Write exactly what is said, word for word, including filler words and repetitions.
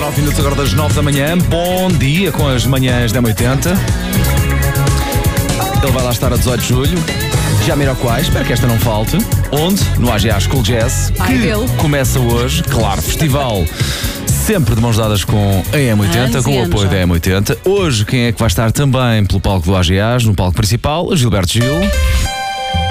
dezenove minutos agora das nove da manhã. Bom dia com as manhãs da M oitenta. Ele vai lá estar a dezoito de julho. Jamiroquai, espero que esta não falte. Onde? No A G A School Jazz, que Ai, começa hoje. Claro, festival sempre de mãos dadas com a M oitenta, Anos com e o anos apoio já. da M oitenta. Hoje, quem é que vai estar também pelo palco do A G A, no palco principal? Gilberto Gil.